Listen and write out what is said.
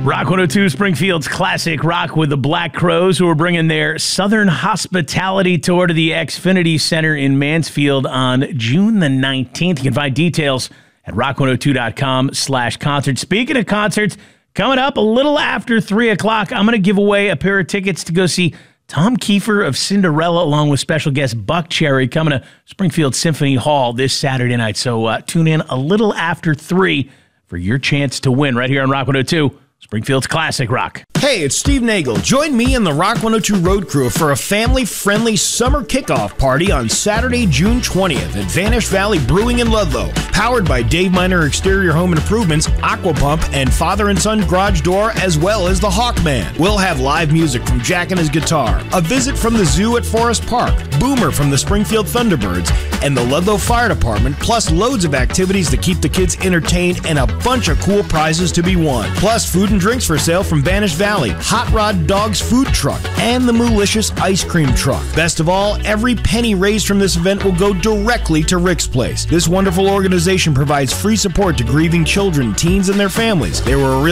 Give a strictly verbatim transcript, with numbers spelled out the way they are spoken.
Rock one oh two, Springfield's classic rock with the Black Crowes, who are bringing their Southern Hospitality Tour to the Xfinity Center in Mansfield on June the nineteenth. You can find details at rock one oh two dot com slash concert. Speaking of concerts, coming up a little after three o'clock, I'm going to give away a pair of tickets to go see Tom Kiefer of Cinderella along with special guest Buck Cherry coming to Springfield Symphony Hall this Saturday night. So uh, tune in a little after three for your chance to win right here on Rock one oh two. Springfield's classic rock. Hey, it's Steve Nagel. Join me and the Rock one oh two Road Crew for a family-friendly summer kickoff party on Saturday, June twentieth at Vanish Valley Brewing in Ludlow. Powered by Dave Miner Exterior Home Improvements, Aquapump, and Father and Son Garage Door, as well as the Hawkman. We'll have live music from Jack and his guitar, a visit from the zoo at Forest Park, Boomer from the Springfield Thunderbirds, and the Ludlow Fire Department, plus loads of activities to keep the kids entertained and a bunch of cool prizes to be won. Plus food and drinks for sale from Vanish Valley, Hot Rod Dogs Food Truck, and the Moolicious Ice Cream Truck. Best of all, every penny raised from this event will go directly to Rick's Place. This wonderful organization provides free support to grieving children, teens, and their families. They were a